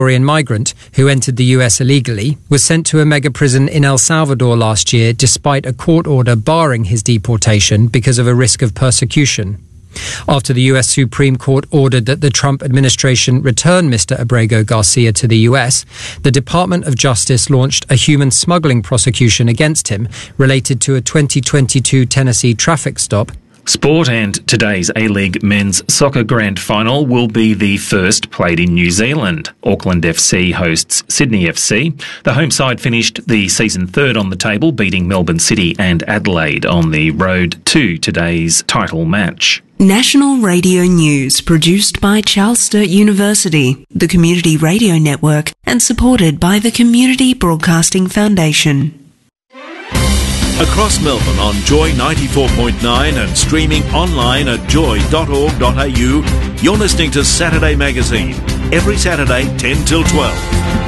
Salvadorian migrant who entered the US illegally, was sent to a mega prison in El Salvador last year despite a court order barring his deportation because of a risk of persecution. After the US Supreme Court ordered that the Trump administration return Mr. Abrego Garcia to the US, the Department of Justice launched a human smuggling prosecution against him related to a 2022 Tennessee traffic stop. Sport and today's A-League men's soccer grand final will be the first played in New Zealand. Auckland FC hosts Sydney FC. The home side finished the season third on the table, beating Melbourne City and Adelaide on the road to today's title match. National Radio News, produced by Charles Sturt University, the Community Radio Network, and supported by the Community Broadcasting Foundation. Across Melbourne on Joy 94.9 and streaming online at joy.org.au, you're listening to Saturday Magazine, every Saturday 10 till 12.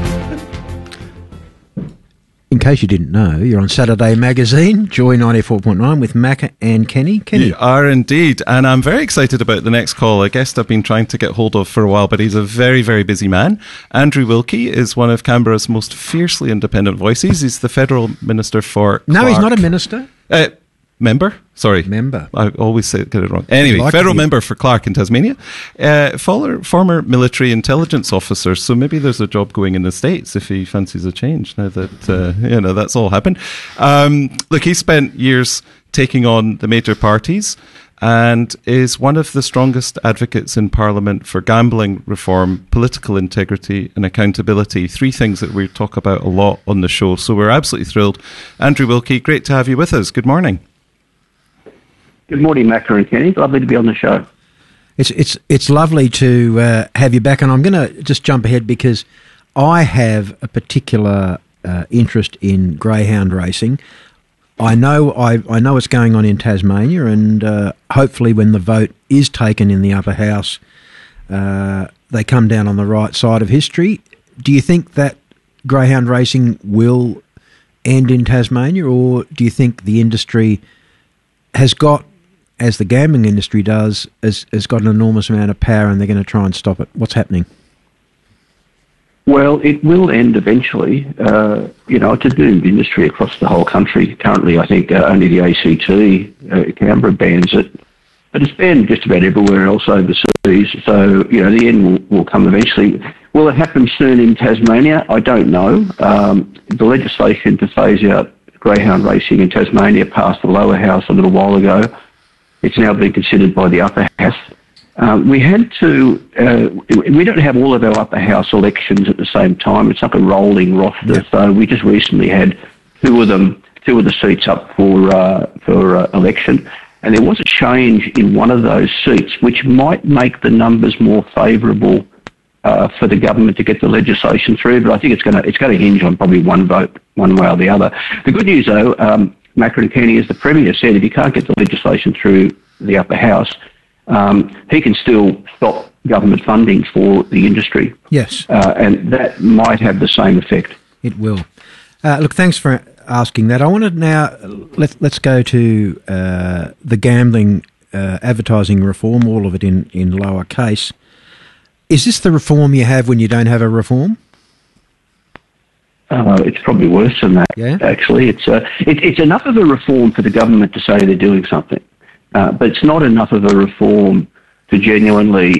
In case you didn't know, you're on Saturday Magazine, Joy 94.9 with Macca and Kenny. Kenny. You are indeed, and I'm very excited about the next call. A guest I've been trying to get hold of for a while, but he's a very, very busy man. Andrew Wilkie is one of Canberra's most fiercely independent voices. He's the Federal Minister for Clark. No, he's not a minister. Member? Sorry. Member. I always get it wrong. Anyway, federal member for Clark in Tasmania. Former military intelligence officer, so maybe there's a job going in the States if he fancies a change now that, that's all happened. Look, he spent years taking on the major parties and is one of the strongest advocates in Parliament for gambling reform, political integrity and accountability. Three things that we talk about a lot on the show. So we're absolutely thrilled. Andrew Wilkie, great to have you with us. Good morning. Good morning, Macca and Kenny. Lovely to be on the show. It's lovely to have you back, and I'm going to just jump ahead because I have a particular interest in greyhound racing. I know what's going on in Tasmania, and hopefully when the vote is taken in the upper house, they come down on the right side of history. Do you think that greyhound racing will end in Tasmania, or do you think the industry has got, as the gambling industry does, has got an enormous amount of power and they're going to try and stop it? What's happening? Well, it will end eventually. It's a doomed industry across the whole country. Currently, I think only the ACT, Canberra, bans it. But it's banned just about everywhere else overseas. So, the end will come eventually. Will it happen soon in Tasmania? I don't know. The legislation to phase out greyhound racing in Tasmania passed the lower house a little while ago. It's now being considered by the upper house. We don't have all of our upper house elections at the same time. It's like a rolling roster. Yeah. So we just recently had two of the seats up for election. And there was a change in one of those seats, which might make the numbers more favourable for the government to get the legislation through. But I think it's going to hinge on probably one vote, one way or the other. The good news, though, Macca and Kenny, as the Premier said, if he can't get the legislation through the upper house, he can still stop government funding for the industry. Yes. And that might have the same effect. It will. Look, thanks for asking that. I want to now, let's go to the gambling advertising reform, all of it in lower case. Is this the reform you have when you don't have a reform? It's probably worse than that, actually. It's enough of a reform for the government to say they're doing something, but it's not enough of a reform to genuinely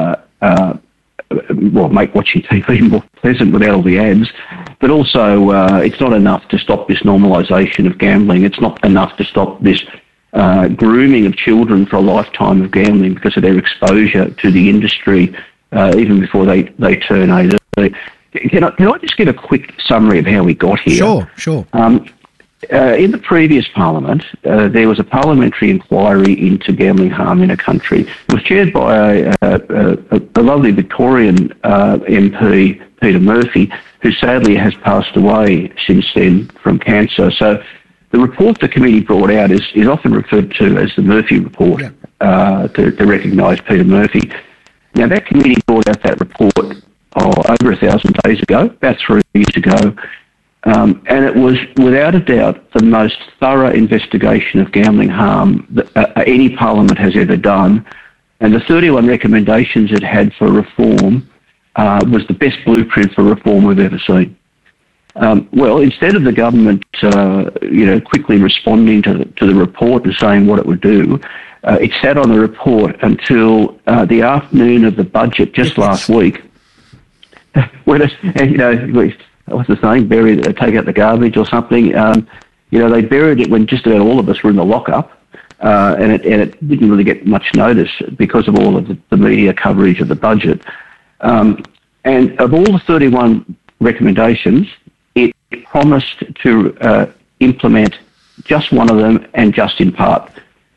make watching TV more pleasant without all the ads, but also it's not enough to stop this normalisation of gambling. It's not enough to stop this grooming of children for a lifetime of gambling because of their exposure to the industry even before they turn 18. Can I just give a quick summary of how we got here? Sure. In the previous Parliament, there was a parliamentary inquiry into gambling harm in a country. It was chaired by a lovely Victorian MP, Peter Murphy, who sadly has passed away since then from cancer. So the report the committee brought out is often referred to as the Murphy Report to recognise Peter Murphy. Now, that committee brought out that report over 1,000 days ago, about 3 years ago, and it was, without a doubt, the most thorough investigation of gambling harm that any parliament has ever done. And the 31 recommendations it had for reform was the best blueprint for reform we've ever seen. Well, instead of the government, quickly responding to the report and saying what it would do, it sat on the report until the afternoon of the budget just last week. When what's the saying? Take out the garbage or something. They buried it when just about all of us were in the lockup, and it didn't really get much notice because of all of the media coverage of the budget. And of all the 31 recommendations, it promised to implement just one of them, and just in part.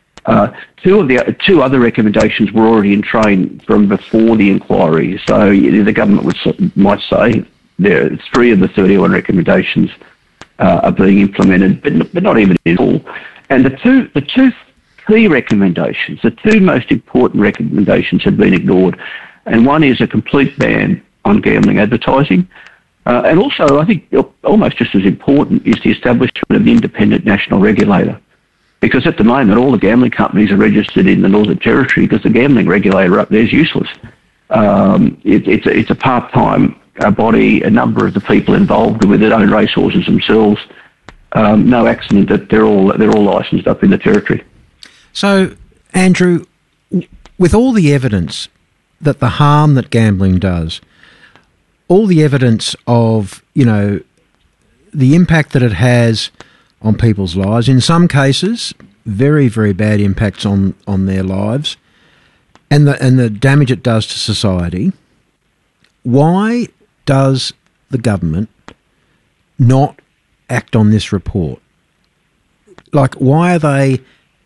Two other recommendations were already in train from before the inquiry. So the government might say there 3 of the 31 recommendations are being implemented, but not even in full. And the two key recommendations, the 2 most important recommendations, have been ignored. And one is a complete ban on gambling advertising. And also, I think almost just as important is the establishment of an independent national regulator. Because at the moment, all the gambling companies are registered in the Northern Territory because the gambling regulator up there is useless. It's a part-time body. A number of the people involved with it own racehorses themselves. No accident that they're all licensed up in the Territory. So, Andrew, with all the evidence that the harm that gambling does, all the evidence of, the impact that it has on people's lives, in some cases, very, very bad impacts on their lives, and the damage it does to society, why does the government not act on this report? Like, why are they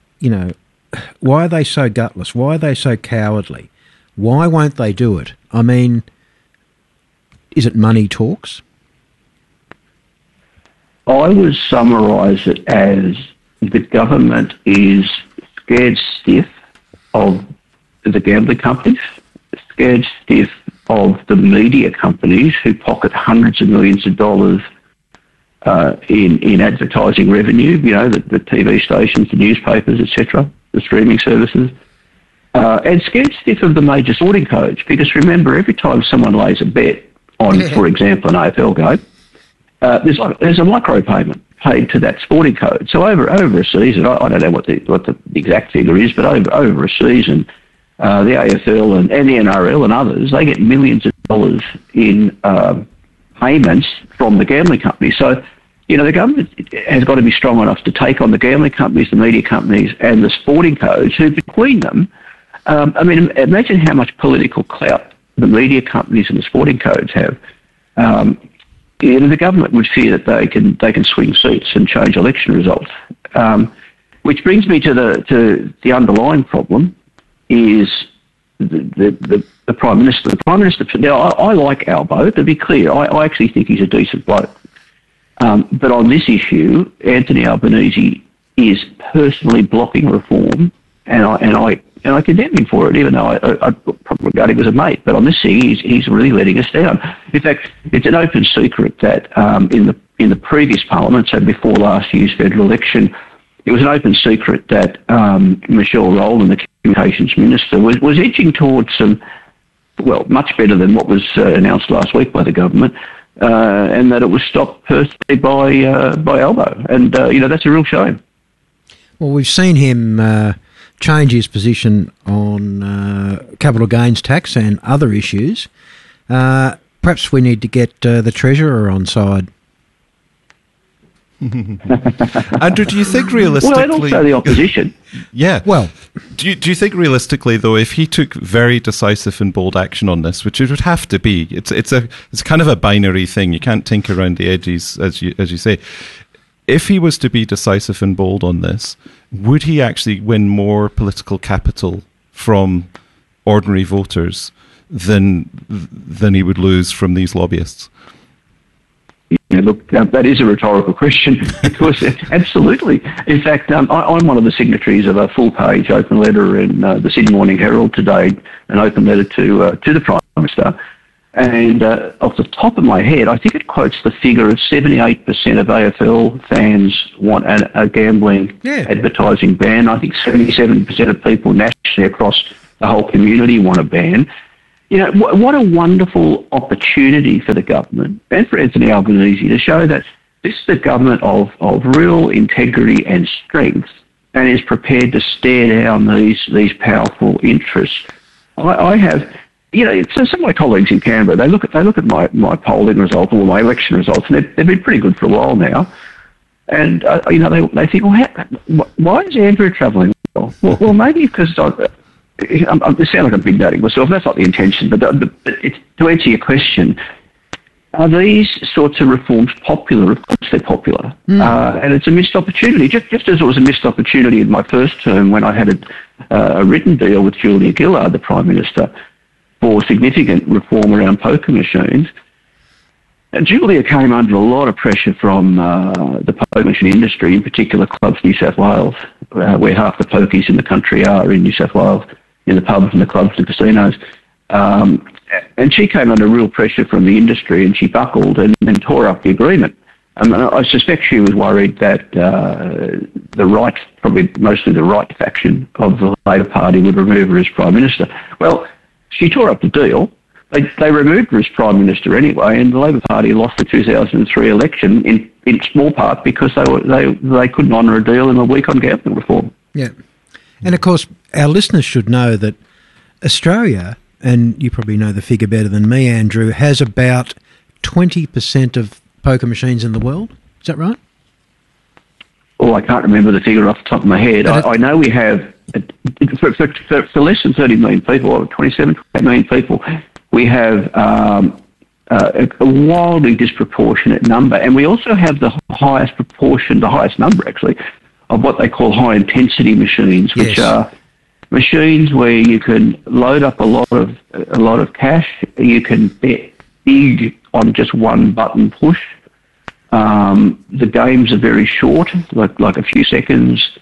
so gutless? Why are they so cowardly? Why won't they do it? I mean, is it money talks? I would summarise it as the government is scared stiff of the gambling companies, scared stiff of the media companies who pocket hundreds of millions of dollars in advertising revenue, the TV stations, the newspapers, etc., the streaming services, and scared stiff of the major sporting codes. Because remember, every time someone lays a bet on, for example, an AFL game, there's a micropayment paid to that sporting code. So over a season, I don't know what the exact figure is, but over a season, the AFL and the NRL and others, they get millions of dollars in payments from the gambling companies. So, the government has got to be strong enough to take on the gambling companies, the media companies, and the sporting codes, who between them, imagine how much political clout the media companies and the sporting codes have. The government would fear that they can swing seats and change election results. Which brings me to the underlying problem is the Prime Minister. The Prime Minister. Now, I like Albo. To be clear, I actually think he's a decent bloke. But on this issue, Anthony Albanese is personally blocking reform, and I condemn him for it, even though I probably regard him as a mate. But on this thing, he's really letting us down. In fact, it's an open secret that in the previous Parliament, so before last year's federal election, it was an open secret that Michelle Rowland, the Communications Minister, was edging towards much better than what was announced last week by the government, and that it was stopped personally by Albo. And, that's a real shame. Well, we've seen him change his position on capital gains tax and other issues. Perhaps we need to get the Treasurer on side. Andrew, do you think realistically... Well, and also the opposition. Yeah. Well... Do you think realistically, though, if he took very decisive and bold action on this, which it would have to be, it's kind of a binary thing. You can't tinker around the edges, as you say. If he was to be decisive and bold on this, would he actually win more political capital from ordinary voters than he would lose from these lobbyists? Yeah, look, that is a rhetorical question, because absolutely. In fact, I'm one of the signatories of a full-page open letter in the Sydney Morning Herald today, an open letter to the Prime Minister. And off the top of my head, I think it quotes the figure of 78% of AFL fans want a gambling advertising ban. I think 77% of people nationally across the whole community want a ban. what a wonderful opportunity for the government and for Anthony Albanese to show that this is a government of real integrity and strength, and is prepared to stare down these powerful interests. I have, so some of my colleagues in Canberra, they look at my polling results or my election results, and they've been pretty good for a while now. And they think, why is Andrew travelling well? Well, maybe because I sound like I'm big noting myself. That's not the intention, but it's, to answer your question. Are these sorts of reforms popular? Of course they're popular. And it's a missed opportunity, just as it was a missed opportunity in my first term when I had a written deal with Julia Gillard, the Prime Minister, for significant reform around poker machines. And Julia came under a lot of pressure from the poker machine industry, in particular Clubs New South Wales, where half the pokies in the country are in New South Wales, in the pubs and the clubs and casinos. And she came under real pressure from the industry, and she buckled and tore up the agreement. I suspect she was worried that the right, probably mostly the right faction of the Labor Party, would remove her as Prime Minister. Well, she tore up the deal. They removed her as Prime Minister anyway, and the Labor Party lost the 2003 election in small part because they couldn't honour a deal in a week on gambling reform. Yeah. And of course, our listeners should know that Australia, and you probably know the figure better than me, Andrew, has about 20% of poker machines in the world. Is that right? Oh, I can't remember the figure off the top of my head. I know we have, for less than 30 million people, or 27 million people, we have a wildly disproportionate number. And we also have the highest proportion, the highest number actually, of what they call high-intensity machines, which are machines where you can load up a lot of cash. You can bet big on just one button push. The games are very short, like a few seconds.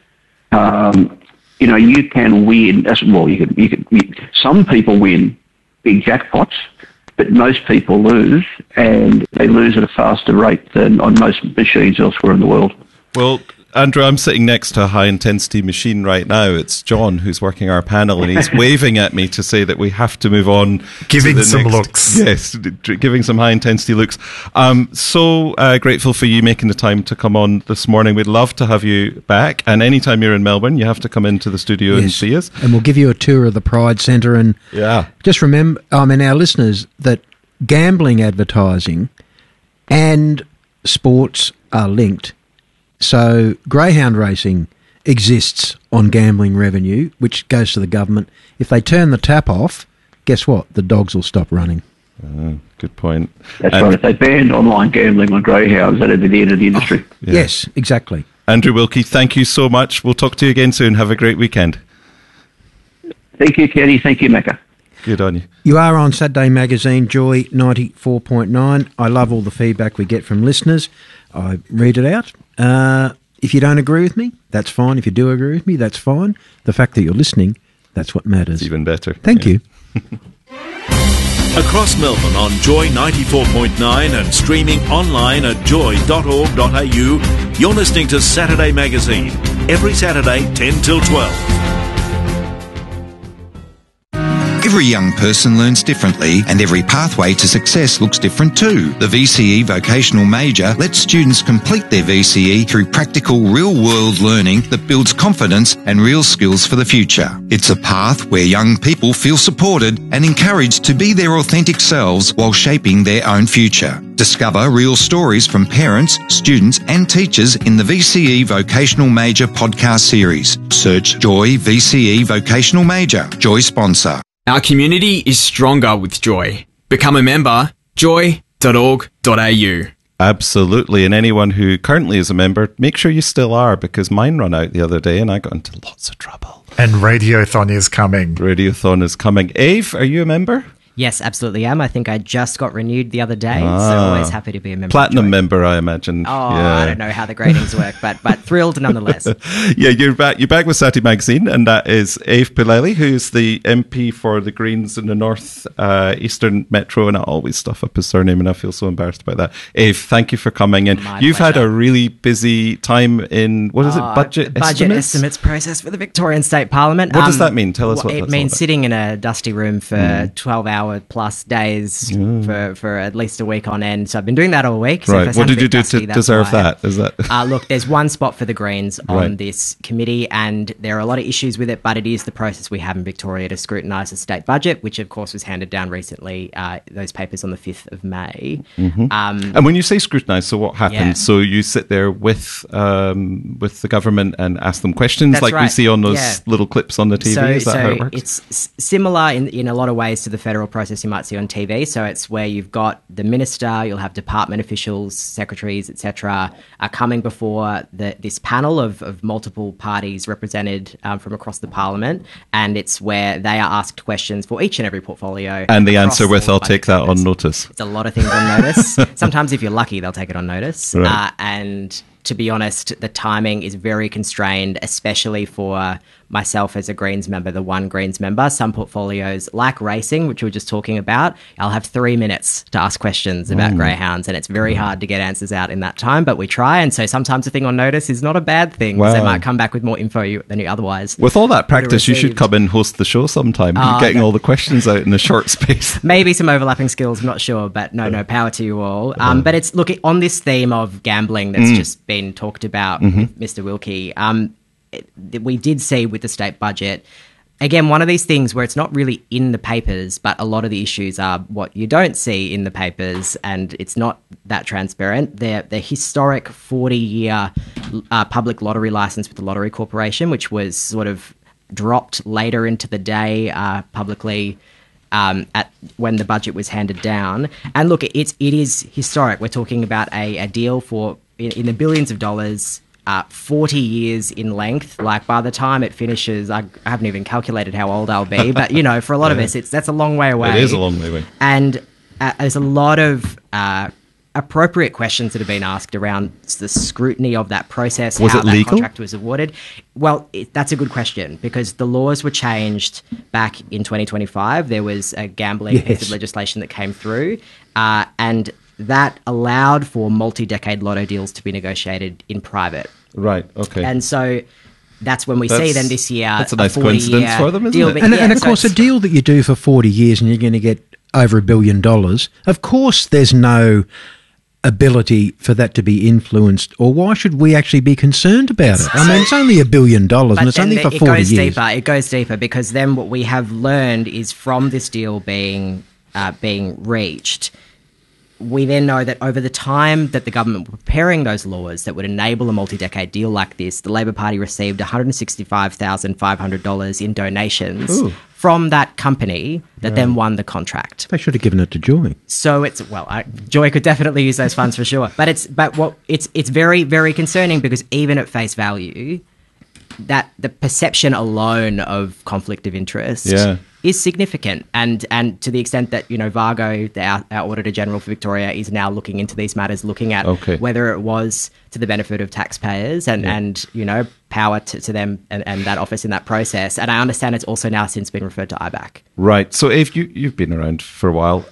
You can win. Some people win big jackpots, but most people lose, and they lose at a faster rate than on most machines elsewhere in the world. Well, Andrew, I'm sitting next to a high-intensity machine right now. It's John who's working our panel, and he's waving at me to say that we have to move on. Giving some looks. Yes, giving some high-intensity looks. So grateful for you making the time to come on this morning. We'd love to have you back, and anytime you're in Melbourne, you have to come into the studio and see us. And we'll give you a tour of the Pride Centre. And just remember, our listeners, that gambling advertising and sports are linked. So greyhound racing exists on gambling revenue, which goes to the government. If they turn the tap off, guess what? The dogs will stop running. Good point. That's right. If they banned online gambling on greyhounds, that'd be the end of the industry. Yes, exactly. Andrew Wilkie, thank you so much. We'll talk to you again soon. Have a great weekend. Thank you, Kenny. Thank you, Mecca. Good on you. You are on Saturday Magazine, Joy 94.9. I love all the feedback we get from listeners. I read it out. If you don't agree with me, that's fine. If you do agree with me, that's fine. The fact that you're listening, that's what matters. It's even better. Thank you. Across Melbourne on Joy 94.9 and streaming online at joy.org.au, you're listening to Saturday Magazine. Every Saturday, 10 till 12. Every young person learns differently, and every pathway to success looks different too. The VCE Vocational Major lets students complete their VCE through practical, real-world learning that builds confidence and real skills for the future. It's a path where young people feel supported and encouraged to be their authentic selves while shaping their own future. Discover real stories from parents, students and teachers in the VCE Vocational Major podcast series. Search Joy VCE Vocational Major. Joy sponsor. Our community is stronger with Joy. Become a member, joy.org.au. Absolutely. And anyone who currently is a member, make sure you still are, because mine ran out the other day and I got into lots of trouble. And Radiothon is coming. Radiothon is coming. Ave, are you a member? Yes, absolutely am. I think I just got renewed the other day, so always happy to be a member. Platinum member, I imagine. I don't know how the gradings work, but thrilled nonetheless. You're back with Saturday Magazine, and that is Ave Pileli, who's the MP for the Greens in the North Eastern Metro, and I always stuff up his surname, and I feel so embarrassed about that. Ave, thank you for coming in. You've had a really busy time in, what is it, budget estimates process for the Victorian State Parliament. What does that mean? Tell us what that's it means. Sitting in a dusty room for 12 hours hour plus days for at least a week on end. So I've been doing that all week. So Right. What did you do to deserve that? Is that? Look, there's one spot for the Greens on this committee, and there are a lot of issues with it, but it is the process we have in Victoria to scrutinise the state budget, which of course was handed down recently, those papers on the 5th of May. Mm-hmm. And when you say scrutinise, so what happens? Yeah. So you sit there with the government and ask them questions That's like we right. see on those little clips on the TV? Is that how it works? It's similar in a lot of ways to the federal process you might see on TV. So it's where you've got the minister, you'll have department officials, secretaries, etc., are coming before this panel of multiple parties represented from across the parliament, and it's where they are asked questions for each and every portfolio. And the answer with, I'll take that on notice. It's a lot of things on notice. Sometimes if you're lucky, they'll take it on notice. Right. And to be honest, the timing is very constrained, especially for myself as a Greens member, the one Greens member. Some portfolios, like racing, which we were just talking about, I'll have 3 minutes to ask questions about greyhounds, and it's very hard to get answers out in that time, but we try. And so sometimes a thing on notice is not a bad thing, because they might come back with more info than you otherwise. With all that practice, you should come and host the show sometime. You're getting all the questions out in a short space. Maybe some overlapping skills, I'm not sure, but no, power to you all. But it's, look, on this theme of gambling that's just been talked about with Mr. Wilkie, we did see with the state budget, again, one of these things where it's not really in the papers, but a lot of the issues are what you don't see in the papers, and it's not that transparent. The historic 40-year public lottery license with the Lottery Corporation, which was sort of dropped later into the day publicly at when the budget was handed down. And look, it is historic. We're talking about a deal for in the billions of dollars, 40 years in length. Like, by the time it finishes, I haven't even calculated how old I'll be, but you know, for a lot of us, that's a long way away. It is a long way away. And there's a lot of appropriate questions that have been asked around the scrutiny of that process. Was how it that legal? contract was awarded. Well, that's a good question, because the laws were changed back in 2025. There was a gambling piece of legislation that came through, and that allowed for multi-decade lotto deals to be negotiated in private. Right, okay. And so that's when we see then this year. That's a nice coincidence for them, isn't deal, it? And of course, a deal that you do for 40 years and you're going to get over $1 billion, of course there's no ability for that to be influenced, or why should we actually be concerned about it? I mean, it's only $1 billion and it's only for 40 years. It goes deeper, because then what we have learned is from this deal being reached, we then know that over the time that the government were preparing those laws that would enable a multi-decade deal like this, the Labor Party received $165,500 in donations from that company that then won the contract. They should have given it to Joy. So it's, Joy could definitely use those funds for sure. But it's very, very concerning, because even at face value, that the perception alone of conflict of interest is significant, and to the extent that, you know, Vargo, our Auditor General for Victoria, is now looking into these matters, looking at whether it was to the benefit of taxpayers and you know, power to them and that office in that process. And I understand it's also now since been referred to IBAC. Right. So if you've been around for a while,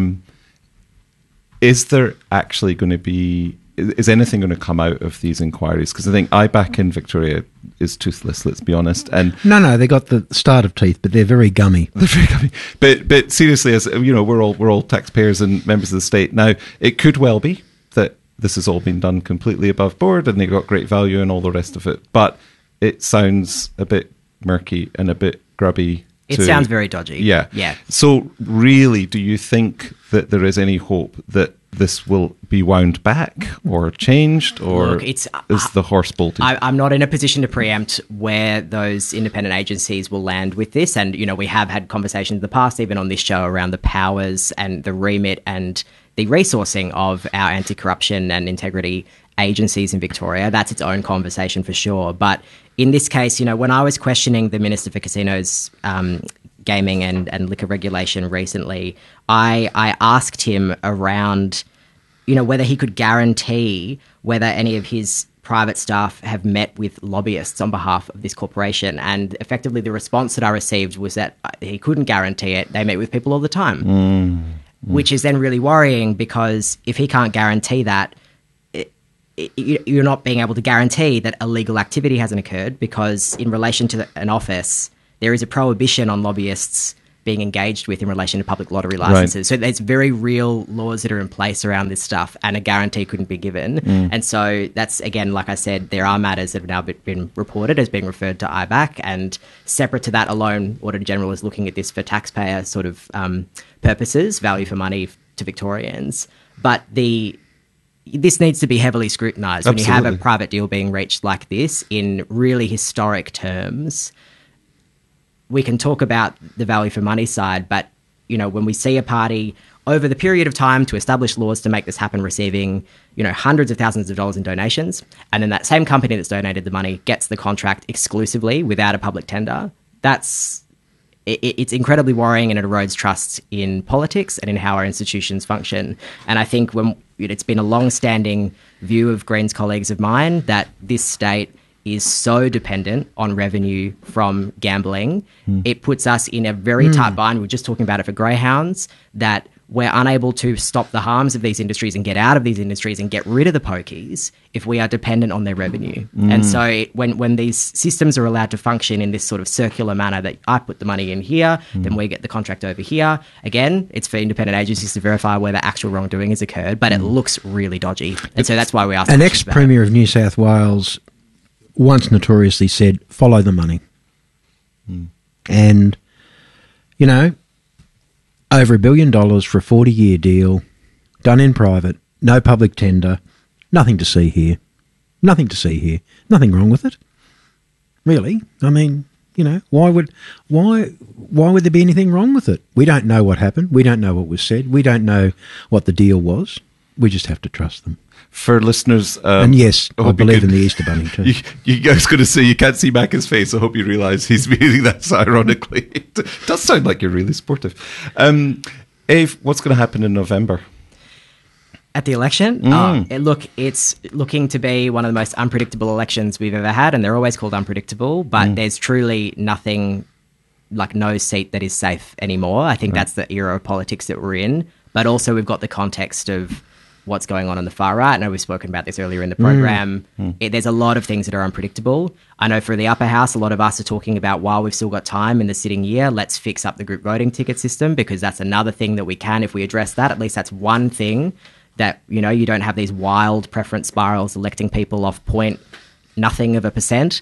is there actually going to be... Is anything going to come out of these inquiries? Because I think IBAC in Victoria is toothless, let's be honest. And No, they got the start of teeth, but they're very gummy. They're very gummy. But seriously, as you know, we're all taxpayers and members of the state. Now, it could well be that this has all been done completely above board and they got great value and all the rest of it. But it sounds a bit murky and a bit grubby. It sounds very dodgy. Yeah. So really, do you think that there is any hope that this will be wound back or changed, or is the horse bolted? I'm not in a position to preempt where those independent agencies will land with this. And, you know, we have had conversations in the past, even on this show, around the powers and the remit and the resourcing of our anti-corruption and integrity agencies in Victoria. That's its own conversation for sure. But in this case, you know, when I was questioning the Minister for Casinos, Gaming and Liquor Regulation recently, I asked him around, you know, whether he could guarantee whether any of his private staff have met with lobbyists on behalf of this corporation. And effectively the response that I received was that he couldn't guarantee it. They meet with people all the time, which is then really worrying, because if he can't guarantee that, you're not being able to guarantee that illegal activity hasn't occurred, because in relation to an office, there is a prohibition on lobbyists being engaged with in relation to public lottery licenses. So there's very real laws that are in place around this stuff, and a guarantee couldn't be given. And so that's, again, like I said, there are matters that have now been reported as being referred to IBAC, and separate to that alone, Auditor General is looking at this for taxpayer sort of purposes, value for money to Victorians. But this needs to be heavily scrutinised. When you have a private deal being reached like this in really historic terms. We can talk about the value for money side, but, you know, when we see a party over the period of time to establish laws to make this happen, receiving, you know, hundreds of thousands of dollars in donations, and then that same company that's donated the money gets the contract exclusively without a public tender, it's incredibly worrying, and it erodes trust in politics and in how our institutions function. And I think it's been a long-standing view of Greens colleagues of mine that this state is so dependent on revenue from gambling. It puts us in a very tight bind. We were just talking about it for greyhounds, that we're unable to stop the harms of these industries and get out of these industries and get rid of the pokies if we are dependent on their revenue. And so when these systems are allowed to function in this sort of circular manner, that I put the money in here, then we get the contract over here. Again, it's for independent agencies to verify whether actual wrongdoing has occurred, but it looks really dodgy. And so that's why we asked. An ex-Premier of New South Wales once notoriously said, follow the money. And, you know, over $1 billion for a 40-year deal, done in private, no public tender, nothing to see here. Nothing to see here. Nothing wrong with it. Really. I mean, you know, why would there be anything wrong with it? We don't know what happened. We don't know what was said. We don't know what the deal was. We just have to trust them. For listeners... and yes, I believe in the Easter Bunny too. You guys going to say you can't see Macca's face. I hope you realise he's meaning that ironically. It does sound like you're really sportive. Ave, what's going to happen in November? At the election? It's looking to be one of the most unpredictable elections we've ever had, and they're always called unpredictable, but there's truly nothing, like no seat that is safe anymore. I think that's the era of politics that we're in, but also we've got the context of what's going on the far right. I know we've spoken about this earlier in the program. There's a lot of things that are unpredictable. I know for the upper house, a lot of us are talking about, while we've still got time in the sitting year, let's fix up the group voting ticket system, because that's another thing that we can, if we address that, at least that's one thing that, you know, you don't have these wild preference spirals electing people off nothing of a percent.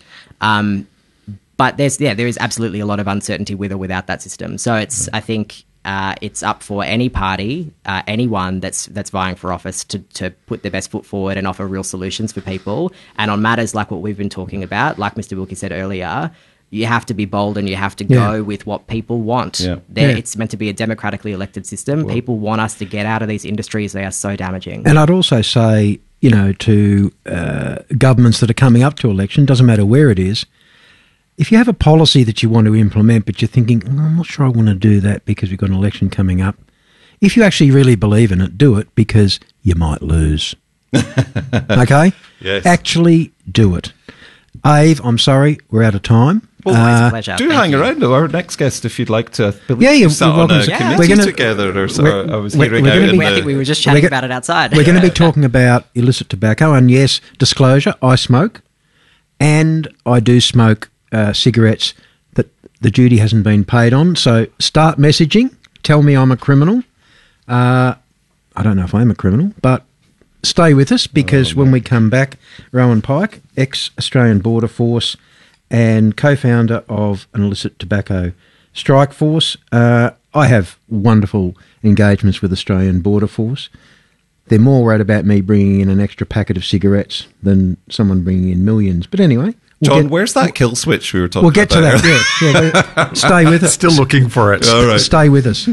But there is absolutely a lot of uncertainty with or without that system. So I think it's up for any party, anyone that's vying for office to put their best foot forward and offer real solutions for people. And on matters like what we've been talking about, like Mr. Wilkie said earlier, you have to be bold and you have to go with what people want. It's meant to be a democratically elected system. People want us to get out of these industries. They are so damaging. And I'd also say, you know, to governments that are coming up to election, doesn't matter where it is, if you have a policy that you want to implement, but you're thinking, I'm not sure I want to do that because we've got an election coming up, if you actually really believe in it, do it, because you might lose. Okay? Yes. Actually do it. Ave, I'm sorry, we're out of time. Well, it's a pleasure. Do hang around, though. Our next guest, if you'd like to. You're sat on welcome. a committee together. Or so. I was hearing out in I think we were just chatting about it outside. We're going to be talking about illicit tobacco, and yes, disclosure, I smoke, and I do smoke cigarettes that the duty hasn't been paid on. So start messaging. Tell me I'm a criminal. I don't know if I am a criminal, but stay with us, because when we come back, Rowan Pike, ex-Australian Border Force and co-founder of an illicit tobacco strike force. I have wonderful engagements with Australian Border Force. They're more worried about me bringing in an extra packet of cigarettes than someone bringing in millions. But anyway... John, where's that kill switch we were talking about? We'll get to that, stay with us. Still looking for it. All right. Stay with us.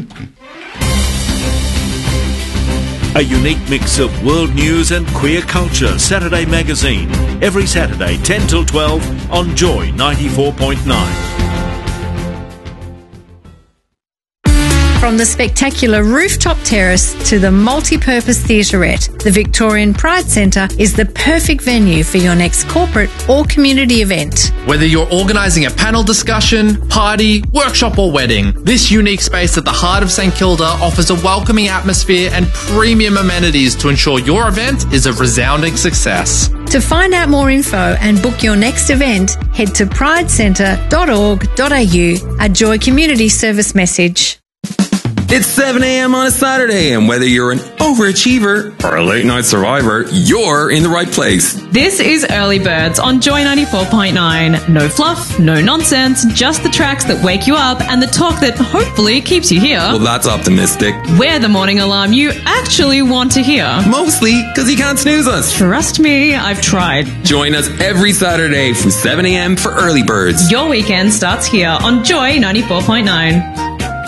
A unique mix of world news and queer culture. Saturday Magazine. Every Saturday, 10 till 12 on Joy 94.9. From the spectacular rooftop terrace to the multi-purpose theatrette, the Victorian Pride Centre is the perfect venue for your next corporate or community event. Whether you're organising a panel discussion, party, workshop or wedding, this unique space at the heart of St Kilda offers a welcoming atmosphere and premium amenities to ensure your event is a resounding success. To find out more info and book your next event, head to pridecentre.org.au, a Joy Community Service message. It's 7 a.m. on a Saturday, and whether you're an overachiever or a late-night survivor, you're in the right place. This is Early Birds on Joy 94.9. No fluff, no nonsense, just the tracks that wake you up and the talk that hopefully keeps you here. Well, that's optimistic. We're the morning alarm you actually want to hear. Mostly because you can't snooze us. Trust me, I've tried. Join us every Saturday from 7 a.m. for Early Birds. Your weekend starts here on Joy 94.9.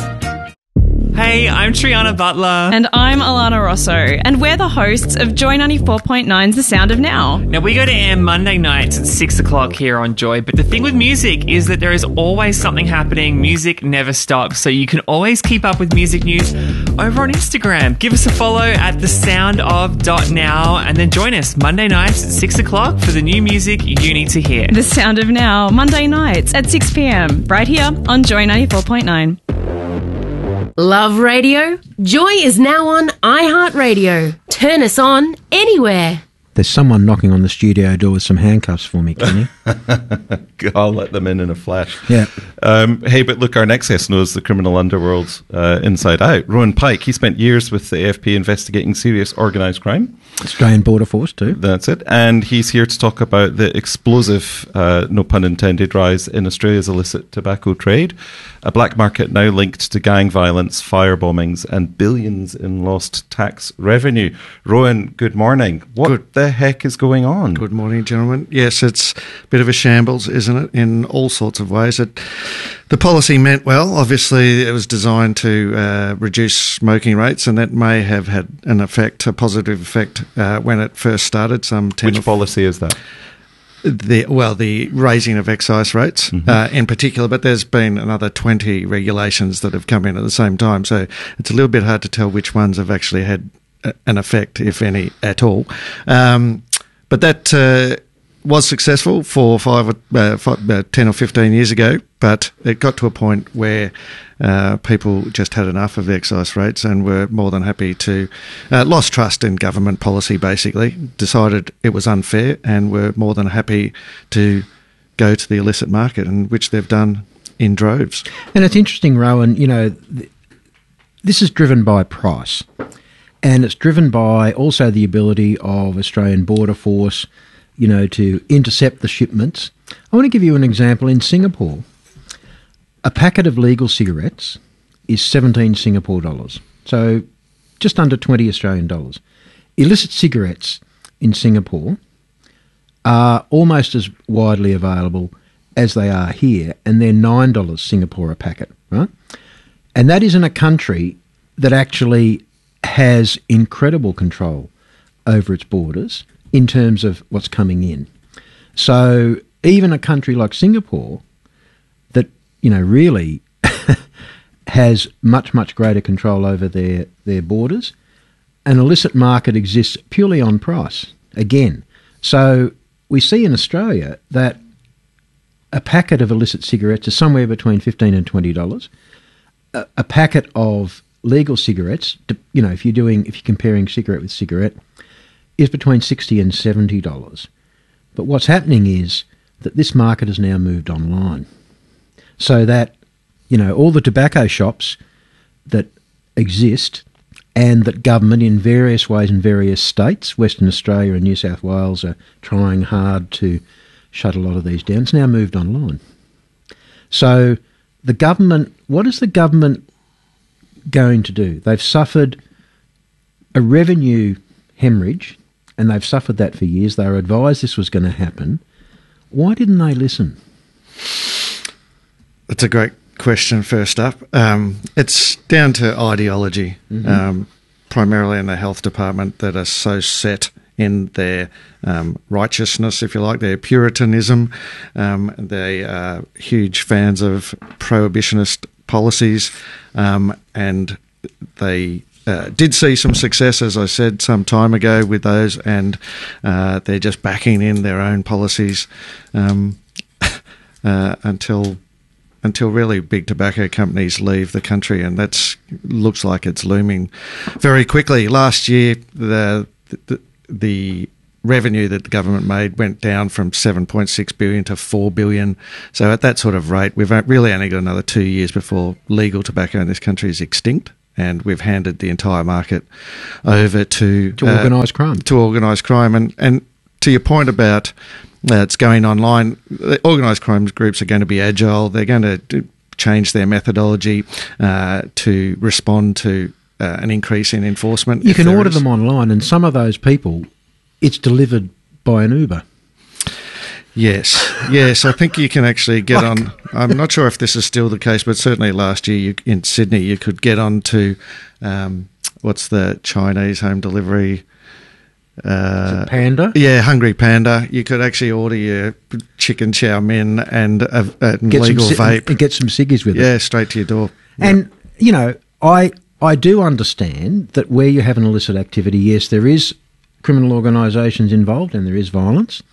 Hey, I'm Triana Butler. And I'm Alana Rosso. And we're the hosts of Joy 94.9's The Sound of Now. Now, we go to air Monday nights at 6 o'clock here on Joy. But the thing with music is that there is always something happening. Music never stops. So you can always keep up with music news over on Instagram. Give us a follow at thesoundof.now and then join us Monday nights at 6 o'clock for the new music you need to hear. The Sound of Now, Monday nights at 6 p.m. right here on Joy 94.9. Love radio? Joy is now on iHeartRadio. Turn us on anywhere. There's someone knocking on the studio door with some handcuffs for me, Kenny. I'll let them in a flash. Yeah. Hey, but look, our next guest knows the criminal underworld inside out. Rowan Pike, he spent years with the AFP investigating serious organised crime. Australian Border Force too. That's it. And he's here to talk about the explosive, no pun intended, rise in Australia's illicit tobacco trade. A black market now linked to gang violence, fire bombings and billions in lost tax revenue. Rowan, good morning. What the heck is going on? Good morning, gentlemen. Yes, it's a bit of a shambles, isn't it, in all sorts of ways. The policy meant well. Obviously, it was designed to reduce smoking rates, and that may have had an effect, a positive effect, when it first started. Which policy is that? The raising of excise rates in particular, but there's been another 20 regulations that have come in at the same time, so it's a little bit hard to tell which ones have actually had an effect, if any, at all. But that was successful for 10 or 15 years ago, but it got to a point where people just had enough of excise rates and were more than happy to lost trust in government policy, basically, decided it was unfair and were more than happy to go to the illicit market, and which they've done in droves. And it's interesting, Rowan, this is driven by price, and it's driven by also the ability of Australian Border Force to intercept the shipments. I want to give you an example. In Singapore, a packet of legal cigarettes is 17 Singapore dollars, so just under 20 Australian dollars. Illicit cigarettes in Singapore are almost as widely available as they are here, and they're $9 Singapore a packet, right? And that is in a country that actually has incredible control over its borders in terms of what's coming in. So even a country like Singapore that, really has much, much greater control over their borders, an illicit market exists purely on price, again. So we see in Australia that a packet of illicit cigarettes is somewhere between $15 and $20. A packet of legal cigarettes, if you're comparing cigarette with cigarette, is between $60 and $70. But what's happening is that this market has now moved online. So that, all the tobacco shops that exist and that government in various ways in various states, Western Australia and New South Wales, are trying hard to shut a lot of these down, it's now moved online. So the government, what is the government going to do? They've suffered a revenue hemorrhage, and they've suffered that for years. They were advised this was going to happen. Why didn't they listen? That's a great question, first up. It's down to ideology, primarily in the health department, that are so set in their righteousness, if you like, their Puritanism. They are huge fans of prohibitionist policies, and they did see some success, as I said, some time ago with those, and they're just backing in their own policies until really big tobacco companies leave the country, and that looks like it's looming very quickly. Last year, the revenue that the government made went down from 7.6 billion to 4 billion. So at that sort of rate, we've really only got another 2 years before legal tobacco in this country is extinct, and we've handed the entire market over to organised crime. To organised crime, and to your point about it's going online, the organised crime groups are going to be agile. They're going to change their methodology to respond to an increase in enforcement. You can order them online, and some of those people, it's delivered by an Uber. Yes. I think you can actually get on. I'm not sure if this is still the case, but certainly last year in Sydney you could get on to what's the Chinese home delivery? Panda? Yeah, Hungry Panda. You could actually order your chicken chow mein and a legal vape. And get some ciggies with it. Yeah, straight to your door. And, I do understand that where you have an illicit activity, yes, there is criminal organisations involved and there is violence.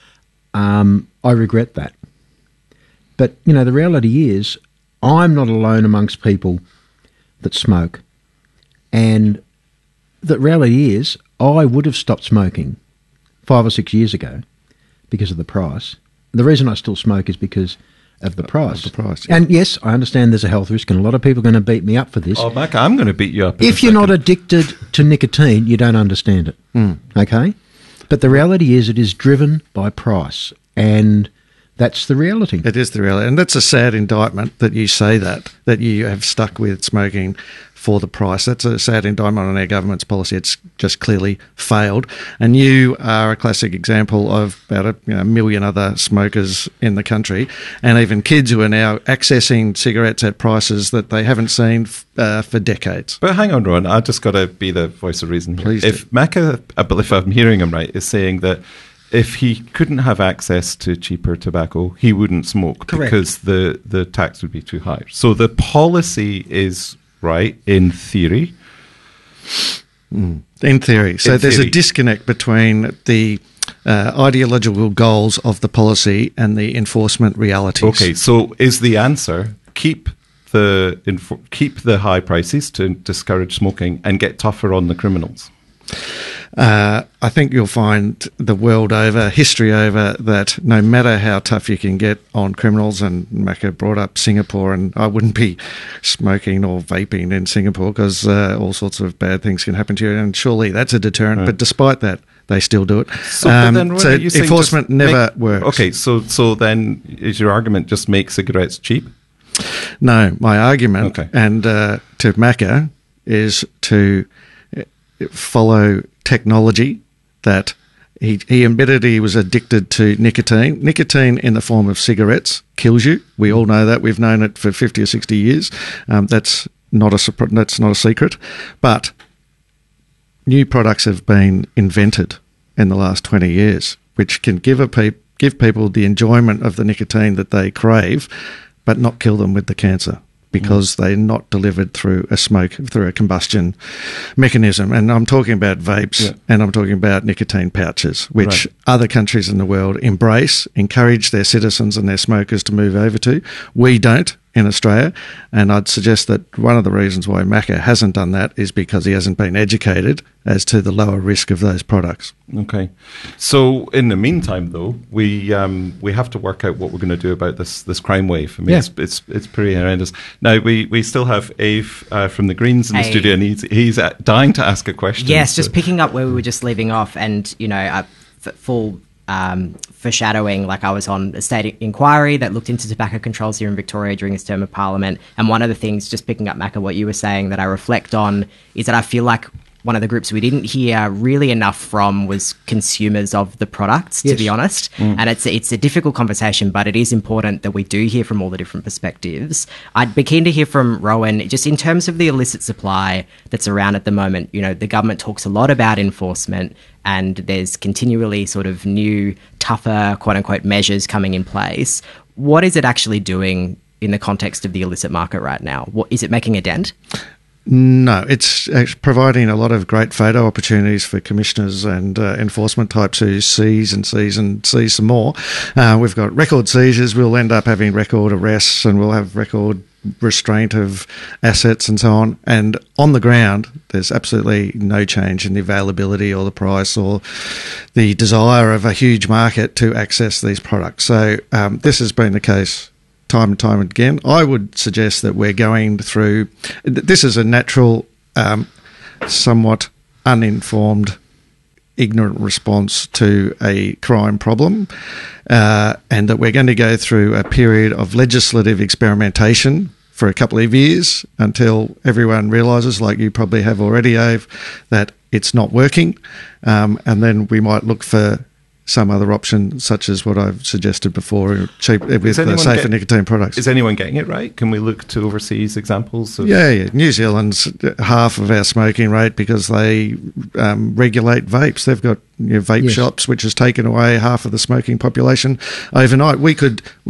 I regret that. But, the reality is I'm not alone amongst people that smoke. And the reality is I would have stopped smoking 5 or 6 years ago because of the price. The reason I still smoke is because of the price. Yeah. And yes, I understand there's a health risk, and a lot of people are going to beat me up for this. Oh, Mac, I'm going to beat you up. If you're not addicted to nicotine, you don't understand it. Okay? But the reality is it is driven by price, and that's the reality. It is the reality. And that's a sad indictment that you say that you have stuck with smoking for the price. That's a sad indictment on our government's policy. It's just clearly failed. And you are a classic example of about a million other smokers in the country, and even kids who are now accessing cigarettes at prices that they haven't seen for decades. But hang on, Ron, I've just got to be the voice of reason here. Please if Macca, if I'm hearing him right, is saying that if he couldn't have access to cheaper tobacco, he wouldn't smoke. Correct. Because the tax would be too high. So the policy is right in theory. In theory. So there's a disconnect between the ideological goals of the policy and the enforcement realities. Okay, so is the answer keep the high prices to discourage smoking and get tougher on the criminals? I think you'll find the world over, history over, that no matter how tough you can get on criminals, and Macca brought up Singapore, and I wouldn't be smoking or vaping in Singapore because all sorts of bad things can happen to you, and surely that's a deterrent. Right. But despite that, they still do it. So enforcement never works. Okay, so then is your argument just make cigarettes cheap? No, my argument, and to Macca, is to follow technology that he admitted he was addicted to nicotine. Nicotine in the form of cigarettes kills you. We all know that. We've known it for 50 or 60 years. That's not a secret. But new products have been invented in the last 20 years, which can give people the enjoyment of the nicotine that they crave, but not kill them with the cancer, because they're not delivered through a combustion mechanism. And I'm talking about vapes, and I'm talking about nicotine pouches, which other countries in the world encourage their citizens and their smokers to move over to. We don't in Australia, and I'd suggest that one of the reasons why Macca hasn't done that is because he hasn't been educated as to the lower risk of those products. Okay. So in the meantime, though, we have to work out what we're going to do about this crime wave. I mean, it's pretty horrendous. Now, we still have Ave from the Greens in the studio, and he's dying to ask a question. Yes, just picking up where we were just leaving off, and, full foreshadowing, like I was on a state inquiry that looked into tobacco controls here in Victoria during this term of Parliament, and one of the things, just picking up, Macca, what you were saying, that I reflect on is that I feel like one of the groups we didn't hear really enough from was consumers of the products, to be honest. And it's a difficult conversation, but it is important that we do hear from all the different perspectives. I'd be keen to hear from Rowan, just in terms of the illicit supply that's around at the moment. You know, the government talks a lot about enforcement, and there's continually sort of new, tougher, quote-unquote, measures coming in place. What is it actually doing in the context of the illicit market right now? Is it making a dent? No, it's providing a lot of great photo opportunities for commissioners and enforcement types who seize and seize some more. We've got record seizures. We'll end up having record arrests, and we'll have record restraint of assets and so on. And on the ground, there's absolutely no change in the availability or the price or the desire of a huge market to access these products. So this has been the case time and time again. I would suggest that we're going through... This is a natural, somewhat uninformed, ignorant response to a crime problem, and that we're going to go through a period of legislative experimentation for a couple of years until everyone realises, like you probably have already, Ave, that it's not working, and then we might look for some other option, such as what I've suggested before, cheap with safer nicotine products. Is anyone getting it right? Can we look to overseas examples? Yeah. New Zealand's half of our smoking rate because they regulate vapes. They've got vape shops, which has taken away half of the smoking population overnight. We've got a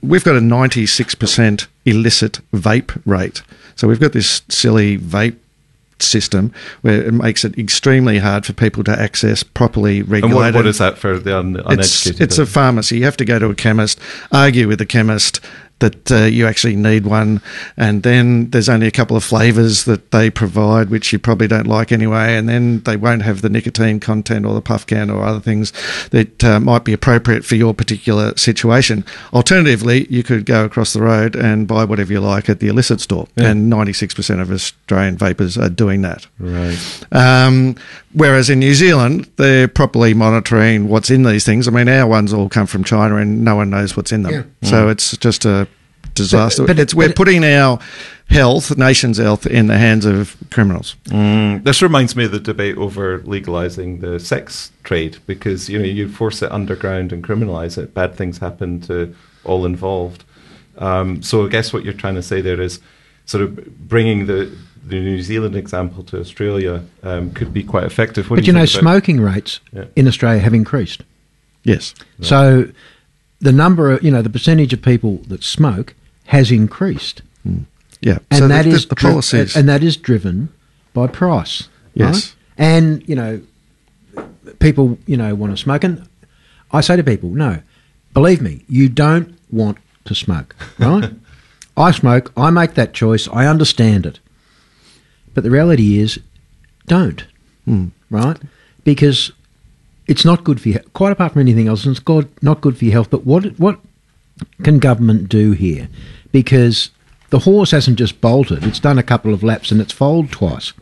96% illicit vape rate. So we've got this silly vape system where it makes it extremely hard for people to access properly regulated. And what is that for the uneducated? It's a pharmacy. You have to go to a chemist, argue with the chemist that you actually need one, and then there's only a couple of flavours that they provide, which you probably don't like anyway, and then they won't have the nicotine content or the puff can or other things that might be appropriate for your particular situation. Alternatively, you could go across the road and buy whatever you like at the illicit store, and 96% of Australian vapers are doing that. Right. Whereas in New Zealand, they're properly monitoring what's in these things. I mean, our ones all come from China and no one knows what's in them. So it's just a disaster. But we're putting our health, nation's health, in the hands of criminals. This reminds me of the debate over legalising the sex trade, because you force it underground and criminalise it, bad things happen to all involved. So I guess what you're trying to say there is sort of bringing the New Zealand example to Australia could be quite effective. But smoking rates in Australia have increased. Yes. Right. So the number of, the percentage of people that smoke has increased. Yeah. And so that is the policies. And that is driven by price. Yes. Right? And, people, want to smoke. And I say to people, no, believe me, you don't want to smoke, right? I smoke, I make that choice, I understand it. But the reality is, don't, right? Because it's not good for you. Quite apart from anything else, it's not good for your health. But what can government do here? Because the horse hasn't just bolted; it's done a couple of laps and it's foaled twice.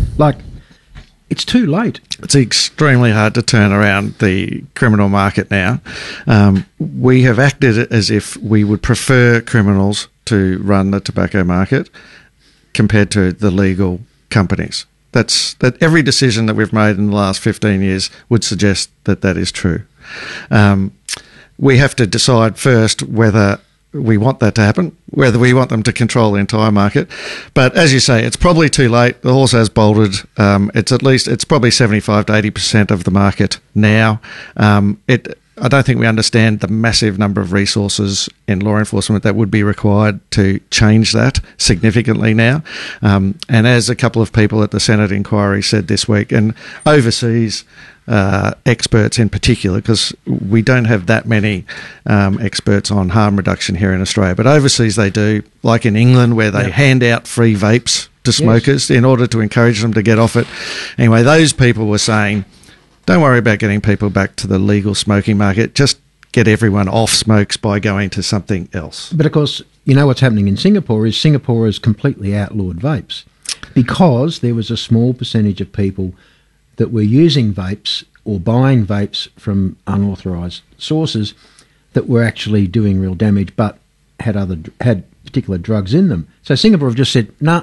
It's too late. It's extremely hard to turn around the criminal market now. We have acted as if we would prefer criminals to run the tobacco market compared to the legal companies. That every decision that we've made in the last 15 years would suggest that is true. We have to decide first whether we want that to happen, whether we want them to control the entire market. But as you say, it's probably too late. The horse has bolted. It's probably 75 to 80% of the market now. I don't think we understand the massive number of resources in law enforcement that would be required to change that significantly now. And as a couple of people at the Senate inquiry said this week, and overseas experts in particular, because we don't have that many experts on harm reduction here in Australia, but overseas they do, like in England where they hand out free vapes to smokers in order to encourage them to get off it. Anyway, those people were saying, don't worry about getting people back to the legal smoking market. Just get everyone off smokes by going to something else. But of course, what's happening in Singapore has completely outlawed vapes because there was a small percentage of people that were using vapes or buying vapes from unauthorised sources that were actually doing real damage but had particular drugs in them. So Singapore have just said, nah,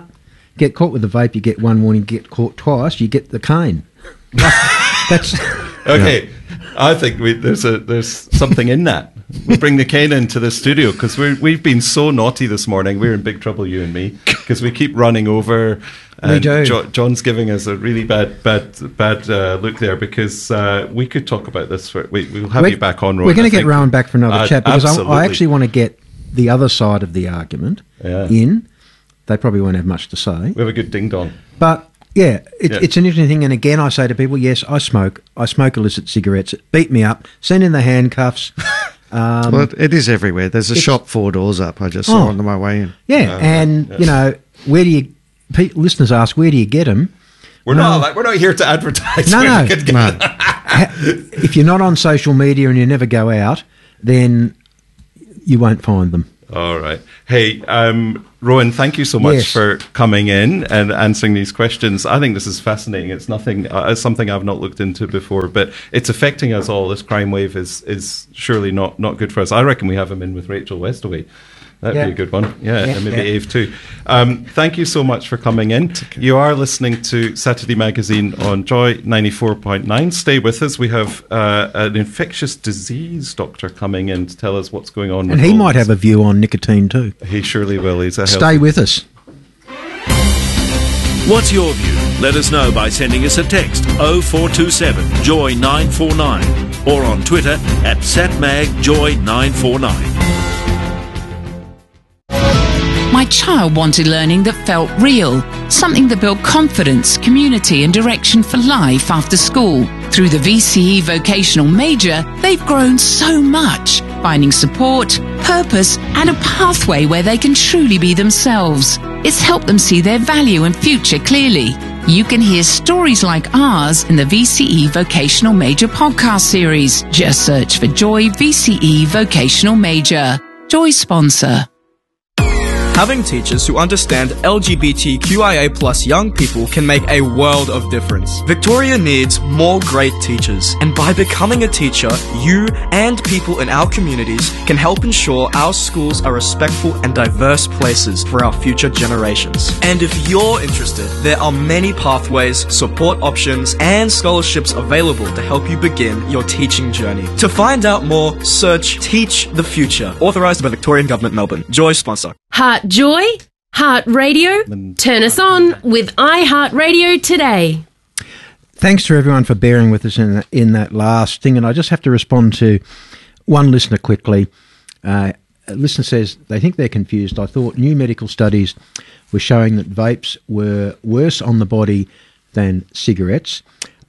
Get caught with a vape, you get one warning. Get caught twice, you get the cane. That's okay. I think there's something in that. We'll bring the cane into the studio because we've been so naughty this morning. We're in big trouble, you and me, because we keep running over. And we do. John's giving us a really bad look there because we could talk about this. We'll have you back on, Rowan. We're going to get Rowan back for another chat because absolutely. I actually want to get the other side of the argument in. They probably won't have much to say. We have a good ding-dong. But, it's an interesting thing. And again, I say to people, yes, I smoke. I smoke illicit cigarettes. It beat me up. Send in the handcuffs. Well, it is everywhere. There's a shop 4 doors up. I just saw on my way in. Yeah, you know, where do you... listeners ask, where do you get them? We're not here to advertise. No. If you're not on social media and you never go out, then you won't find them. All right. Hey, Rowan, thank you so much for coming in and answering these questions. I think this is fascinating. It's something I've not looked into before, but it's affecting us all. This crime wave is surely not good for us. I reckon we have him in with Rachel Westaway. That'd be a good one. Yeah, and maybe Ave too. Thank you so much for coming in. You are listening to Saturday Magazine on Joy 94.9. Stay with us. We have an infectious disease doctor coming in to tell us what's going on. And he might have a view on nicotine too. He surely will. Stay with us. What's your view? Let us know by sending us a text 0427 Joy 949 or on Twitter at SatMagJoy949. My child wanted learning that felt real, something that built confidence, community and direction for life after school. Through the VCE Vocational Major, they've grown so much, finding support, purpose and a pathway where they can truly be themselves. It's helped them see their value and future clearly. You can hear stories like ours in the VCE Vocational Major podcast series. Just search for Joy VCE Vocational Major. Joy sponsor. Having teachers who understand LGBTQIA+ young people can make a world of difference. Victoria needs more great teachers, and by becoming a teacher, you and people in our communities can help ensure our schools are respectful and diverse places for our future generations. And if you're interested, there are many pathways, support options, and scholarships available to help you begin your teaching journey. To find out more, search Teach the Future, authorised by Victorian Government Melbourne. Joy sponsor. Heart Joy, Heart Radio, turn us on with iHeartRadio today. Thanks to everyone for bearing with us in that last thing, and I just have to respond to one listener quickly. A listener says they think they're confused. I thought new medical studies were showing that vapes were worse on the body than cigarettes.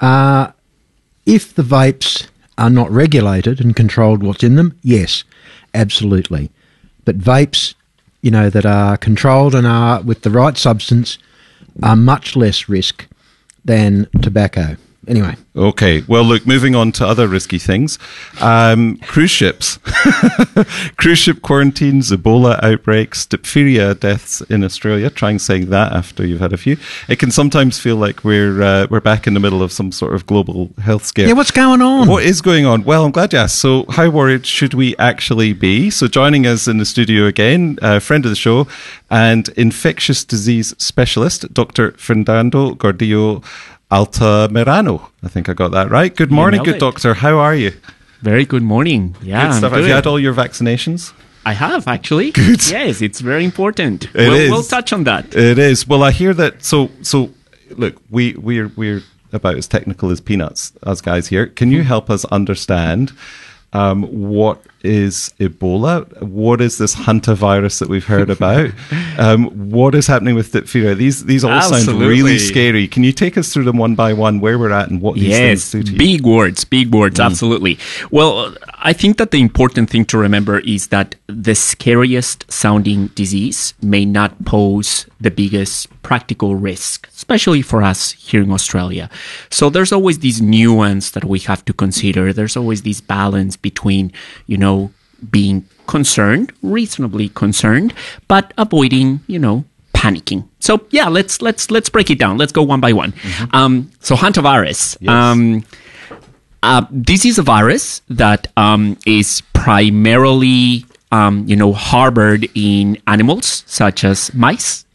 If the vapes are not regulated and controlled what's in them, yes, absolutely. But vapes, you know, that are controlled and are with the right substance are much less risk than tobacco. Anyway. Okay. Well, look, moving on to other risky things. Cruise ships. Cruise ship quarantines, Ebola outbreaks, diphtheria deaths in Australia. Try and say that after you've had a few. It can sometimes feel like we're back in the middle of some sort of global health scare. Yeah, what's going on? What is going on? Well, I'm glad you asked. So how worried should we actually be? So joining us in the studio again, a friend of the show and infectious disease specialist, Dr. Fernando Gordillo Altamirano. I think I got that right. Good morning, good doctor. How are you? Very good morning. Yeah, good stuff. Have you had all your vaccinations? I have, actually. Good. Yes, it's very important. We'll touch on that. It is. Well, I hear that. So look, we're about as technical as peanuts, us guys here. Can you help us understand what is Ebola? What is this hantavirus that we've heard about? What is happening with diphtheria? These all sound really scary. Can you take us through them one by one, where we're at and what these things do to you? Big words, absolutely. Well, I think that the important thing to remember is that the scariest sounding disease may not pose the biggest practical risk, especially for us here in Australia. So there's always this nuance that we have to consider. There's always this balance between, being concerned, reasonably concerned, but avoiding, panicking. So yeah, let's break it down. Let's go one by one. Mm-hmm. So hantavirus. Yes. This is a virus that is primarily, harbored in animals such as mice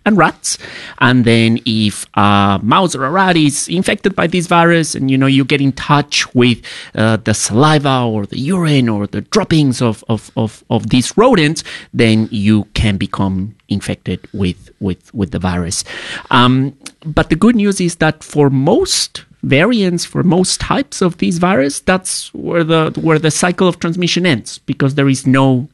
and rats. And then if a mouse or a rat is infected by this virus and, you get in touch with the saliva or the urine or the droppings of these rodents, then you can become infected with the virus. But the good news is that for most variants, for most types of these virus, that's where the cycle of transmission ends, because there is no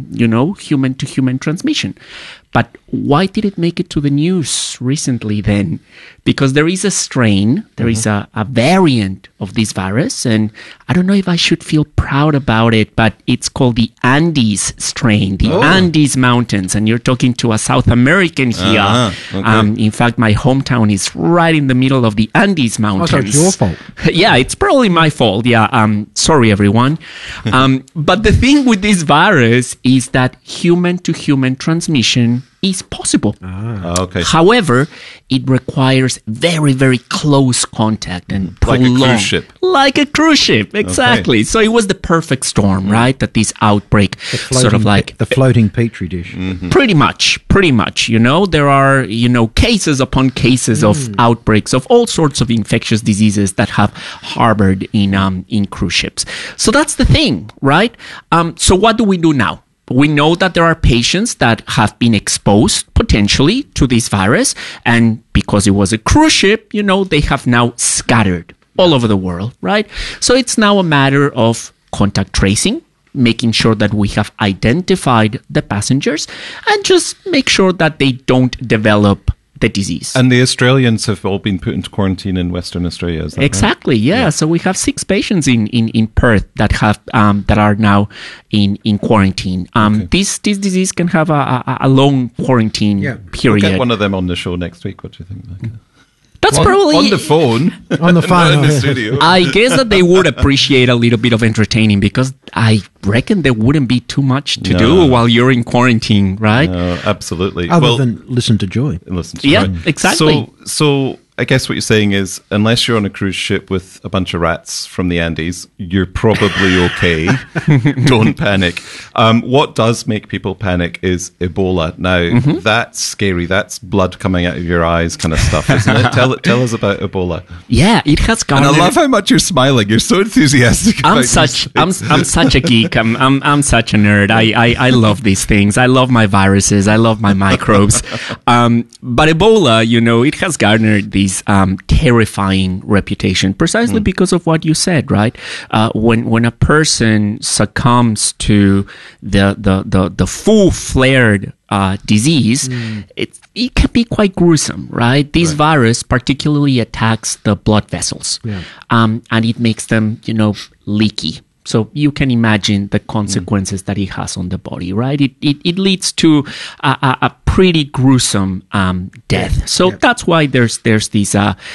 human to human transmission. But why did it make it to the news recently then? Because there is a strain, there is a variant of this virus, and I don't know if I should feel proud about it, but it's called the Andes strain, the Andes Mountains, and you're talking to a South American here. Okay. In fact, my hometown is right in the middle of the Andes Mountains. Oh, so it's your fault. Yeah, it's probably my fault. Yeah, sorry everyone. But the thing with this virus is that human-to-human transmission is possible. Okay. However, it requires very, very close contact and prolonged. Like a cruise ship. Like a cruise ship, exactly. Okay. So it was the perfect storm, right? That this outbreak sort of like... The floating petri dish. Mm-hmm. Pretty much. There are, cases upon cases of outbreaks of all sorts of infectious diseases that have harbored in cruise ships. So that's the thing, right? So what do we do now? We know that there are patients that have been exposed potentially to this virus, and because it was a cruise ship, they have now scattered all over the world, right? So it's now a matter of contact tracing, making sure that we have identified the passengers, and just make sure that they don't develop the disease. And the Australians have all been put into quarantine in Western Australia, is that exactly, right? Yeah. So we have 6 patients in Perth that have that are now in quarantine. This disease can have a long quarantine period. We'll get one of them on the show next week. What do you think? That's probably on the phone. On the phone, in the studio. I guess that they would appreciate a little bit of entertaining, because I reckon there wouldn't be too much to do while you're in quarantine, right? No, absolutely. Other than listen to Joy. Yeah, exactly. So I guess what you're saying is, unless you're on a cruise ship with a bunch of rats from the Andes, you're probably okay. Don't panic. What does make people panic is Ebola. Now, that's scary. That's blood coming out of your eyes kind of stuff, isn't it? Tell us about Ebola. Yeah, it has gone. And I love how much you're smiling. You're so enthusiastic. I'm such a geek. I'm such a nerd. I love these things. I love my viruses. I love my microbes. But Ebola, it has garnered these terrifying reputation precisely because of what you said, right? When a person succumbs to the full-flared disease, it can be quite gruesome, right? This virus particularly attacks the blood vessels, and it makes them, leaky. So you can imagine the consequences that it has on the body, right? It leads to a pretty gruesome death. So that's why there's this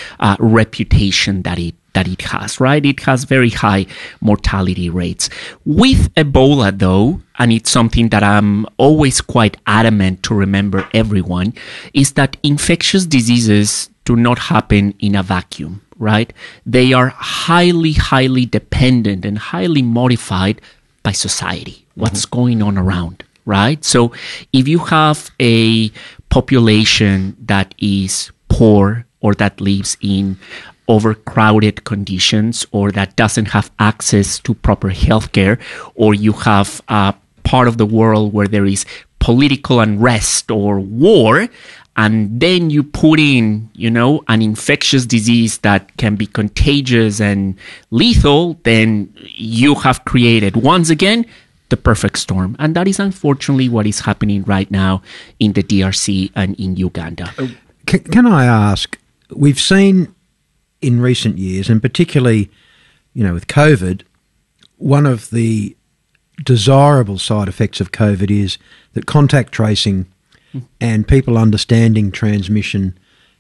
reputation that it has, right? It has very high mortality rates. With Ebola, though, and it's something that I'm always quite adamant to remember everyone, is that infectious diseases do not happen in a vacuum, right? They are highly, highly dependent and highly modified by society, what's going on around, right? So if you have a population that is poor or that lives in overcrowded conditions or that doesn't have access to proper healthcare, or you have a part of the world where there is political unrest or war, and then you put in, an infectious disease that can be contagious and lethal, then you have created, once again, the perfect storm. And that is unfortunately what is happening right now in the DRC and in Uganda. Can I ask, we've seen in recent years, and particularly, with COVID, one of the desirable side effects of COVID is that contact tracing and people understanding transmission,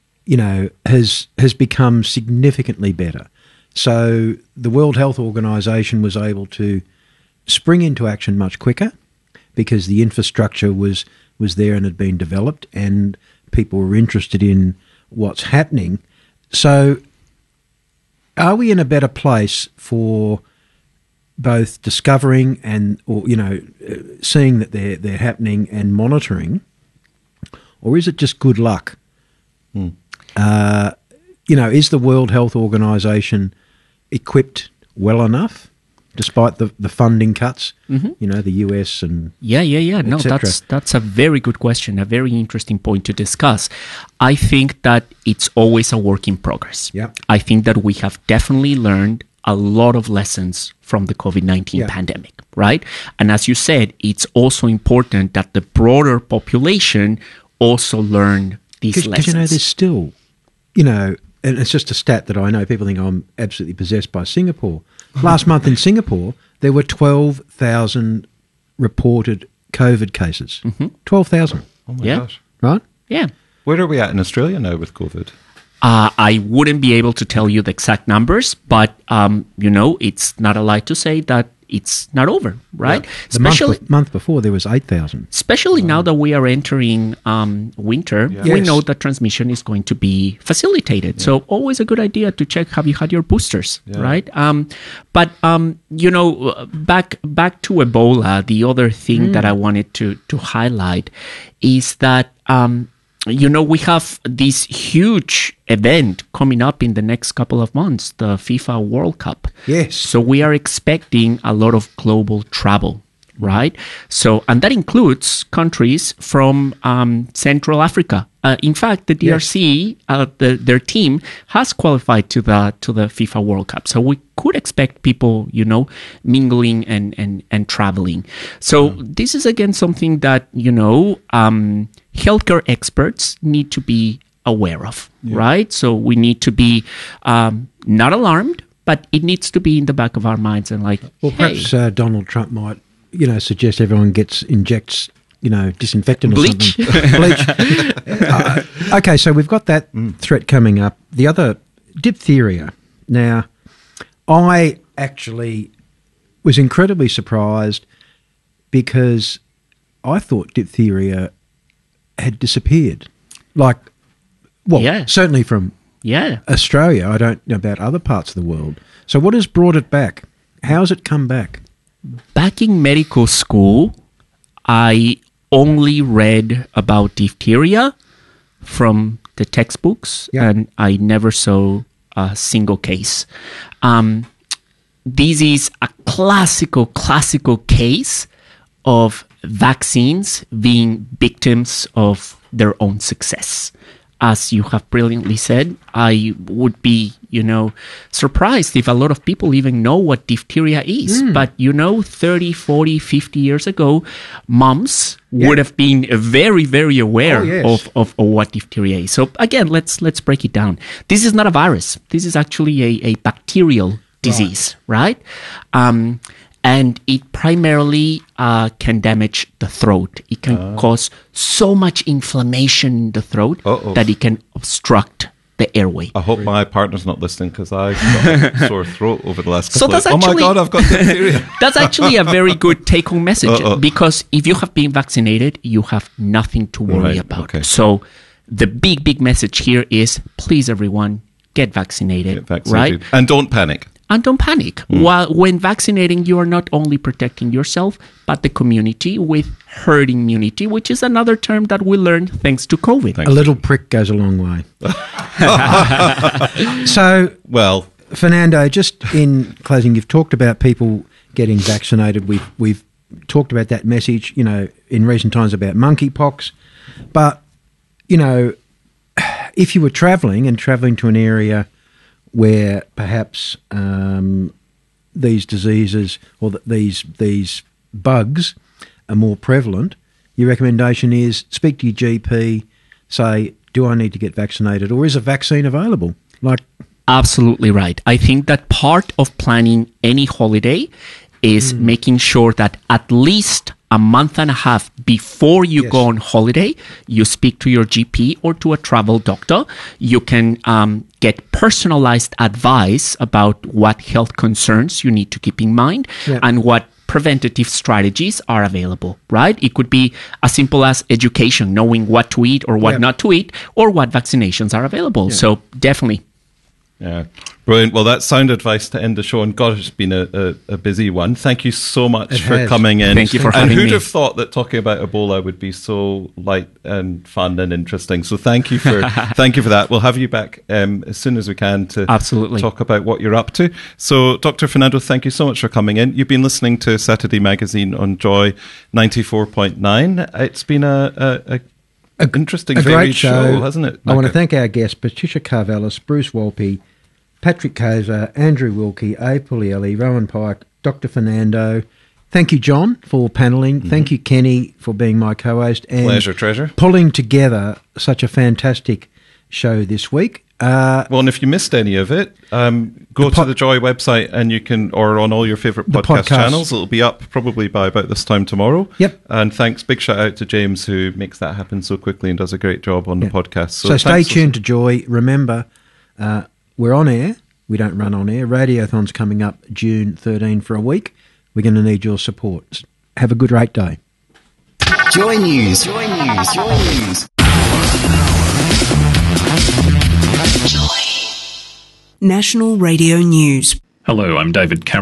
has become significantly better. So the World Health Organization was able to spring into action much quicker because the infrastructure was there and had been developed, and people were interested in what's happening. So are we in a better place for both discovering and, seeing that they're happening and monitoring? or is it just good luck? Is the World Health Organization equipped well enough, despite the funding cuts? The US and No, that's a very good question, a very interesting point to discuss. I think that it's always a work in progress. I think that we have definitely learned a lot of lessons from the COVID-19 pandemic, right? And as you said, it's also important that the broader population also learn these lessons. Because, there's still, and it's just a stat that I know, people think I'm absolutely possessed by Singapore. Last month in Singapore, there were 12,000 reported COVID cases. 12,000. Oh my gosh. Right? Yeah. Where are we at in Australia now with COVID? I wouldn't be able to tell you the exact numbers, but, it's not a lie to say that it's not over, right? Yeah. The month before, there was 8,000. Especially now that we are entering winter, we know that transmission is going to be facilitated. So always a good idea to check, have you had your boosters, right? But back to Ebola, the other thing that I wanted to highlight is that we have this huge event coming up in the next couple of months, the FIFA World Cup. Yes. So we are expecting a lot of global travel, right? So, and that includes countries from Central Africa. In fact, the DRC, their team has qualified to the FIFA World Cup. So we could expect people, mingling and traveling. So this is again something that, healthcare experts need to be aware of, right? So we need to be not alarmed, but it needs to be in the back of our minds and perhaps Donald Trump might, suggest everyone injects disinfectant or bleach. Something. Bleach. Okay, so we've got that threat coming up. The other, diphtheria. Now, I actually was incredibly surprised because I thought diphtheria had disappeared. Certainly from Australia. I don't know about other parts of the world. So what has brought it back? How has it come back? Back in medical school, I only read about diphtheria from the textbooks, and I never saw a single case. This is a classical case of vaccines being victims of their own success. As you have brilliantly said, I would be, surprised if a lot of people even know what diphtheria is. But, 30, 40, 50 years ago, moms would have been very, very aware of what diphtheria is. So again, let's break it down. This is not a virus. This is actually a bacterial disease, right? And it primarily can damage the throat. It can cause so much inflammation in the throat that it can obstruct the airway. I hope my partner's not listening because I've got a sore throat over the last couple of... Oh my God, I've got diphtheria. That's actually a very good take-home message because if you have been vaccinated, you have nothing to worry about. Okay. So the big message here is, please, everyone, get vaccinated. Right? And don't panic. And don't panic. When vaccinating, you are not only protecting yourself, but the community with herd immunity, which is another term that we learned thanks to COVID. A little prick goes a long way. So, Fernando, just in closing, you've talked about people getting vaccinated. We've talked about that message, in recent times about monkeypox. But, if you were travelling to an area where perhaps these diseases or these bugs are more prevalent, your recommendation is speak to your GP, say, do I need to get vaccinated, or is a vaccine available? Absolutely right. I think that part of planning any holiday is making sure that at least a month and a half before you go on holiday, you speak to your GP or to a travel doctor. You can get personalized advice about what health concerns you need to keep in mind and what preventative strategies are available, right? It could be as simple as education, knowing what to eat or what not to eat, or what vaccinations are available. So definitely. Yeah, brilliant. Well, that's sound advice to end the show. And God, it's been a busy one. Thank you so much for coming in. Thank you for having me. And who'd have thought that talking about Ebola would be so light and fun and interesting? So thank you for that. We'll have you back as soon as we can to talk about what you're up to. So, Dr. Fernando, thank you so much for coming in. You've been listening to Saturday Magazine on Joy 94.9. It's been a interesting, varied show, hasn't it? I want to thank our guests, Patricia Carvelis, Bruce Wolpe, Patrick Kozer, Andrew Wilkie, A. Puglielli, Rowan Pike, Dr. Fernando. Thank you, John, for panelling. Thank you, Kenny, for being my co-host. And pleasure, treasure. Pulling together such a fantastic show this week. Well, and if you missed any of it, go to the Joy website and you can, or on all your favourite podcast channels. It'll be up probably by about this time tomorrow. Yep. And big shout out to James, who makes that happen so quickly and does a great job on the podcast. So stay tuned to Joy. Remember, we're on air. We don't run on air. Radiothon's coming up June 13 for a week. We're going to need your support. Have a good, great day. Joy News. Joy News. Joy News. National Radio News. Hello, I'm David Cameron.